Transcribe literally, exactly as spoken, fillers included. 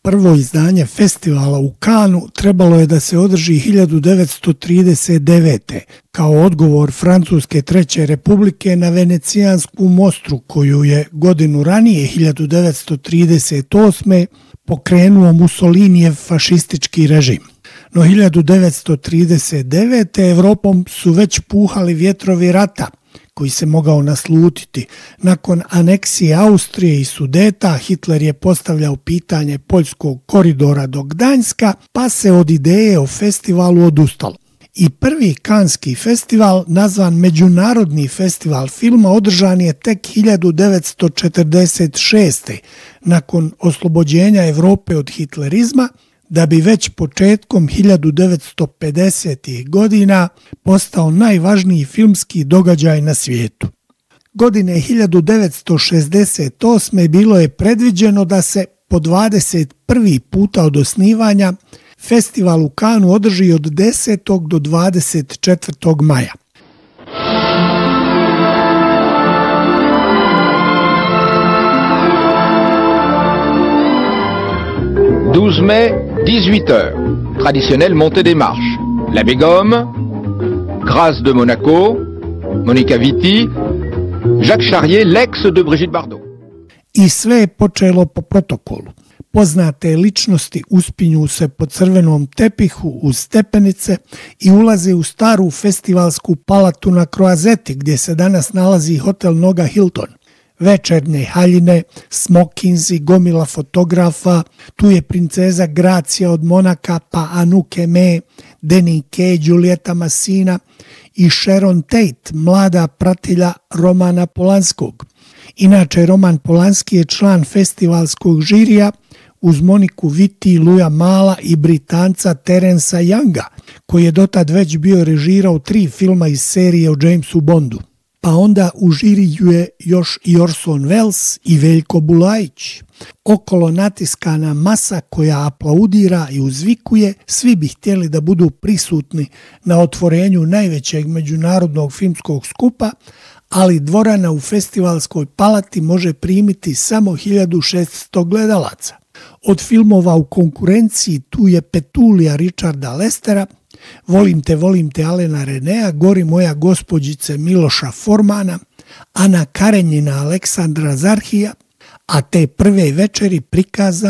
Prvo izdanje festivala u Cannesu trebalo je da se održi hiljadu devetsto trideset devete. kao odgovor Francuske Treće Republike na Venecijansku mostru koju je godinu ranije hiljadu devetsto trideset osme pokrenuo Mussolinijev fašistički režim. No hiljadu devetsto trideset devete. Evropom su već puhali vjetrovi rata, koji se mogao naslutiti. Nakon aneksije Austrije i Sudeta, Hitler je postavljao pitanje poljskog koridora do Gdanjska, pa se od ideje o festivalu odustalo. I prvi Kanski festival, nazvan Međunarodni festival filma, održan je tek hiljadu devetsto četrdeset šeste. nakon oslobođenja Evrope od hitlerizma, da bi već početkom hiljadu devetsto pedesetih. godina postao najvažniji filmski događaj na svijetu. Godine hiljadu devetsto šezdeset osme. bilo je predviđeno da se po dvadeset prvi puta od osnivanja festival u Cannesu održi od desetog do dvadeset četvrtog maja. douze mai, dix-huit heures. Traditionnelle montée des marches. La Bégomme, Grâce de Monaco, Monica Vitti, Jacques Charrier, l'ex de Brigitte Bardot. I sve je počelo po protokolu. Poznate ličnosti uspinju se po crvenom tepihu uz stepenice i ulaze u staru festivalsku palatu na Croiseti, gdje se danas nalazi hotel Noga Hilton. Večernje haljine, smokinzi, gomila fotografa, tu je princeza Gracija od Monaka, pa Anouk Aimée, Danny Kaye, Giulietta Massina i Sharon Tate, mlada pratilja Romana Polanskog. Inače, Roman Polanski je član festivalskog žirija uz Moniku Vitti, Louisa Mala i Britanca Terensa Younga, koji je dotad već bio režirao tri filma iz serije o Jamesu Bondu. Pa onda u žiriju je još i Orson Welles i Veljko Bulajić. Okolo natiskana masa koja aplaudira i uzvikuje, svi bi htjeli da budu prisutni na otvorenju najvećeg međunarodnog filmskog skupa, ali dvorana u festivalskoj palati može primiti samo hiljadu šesnaest gledalaca. Od filmova u konkurenciji tu je Petulija Richarda Lestera, Volim te, volim te Alena Renea, Gori moja gospođice Miloša Formana, Ana Karenjina Aleksandra Zarhija, a te prve večeri prikazan